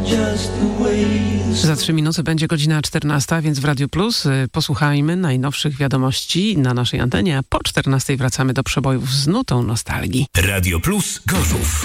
Za 3 minuty będzie godzina 14, więc w Radio Plus posłuchajmy najnowszych wiadomości na naszej antenie, a po 14 wracamy do przebojów z nutą nostalgii. Radio Plus Gorzów.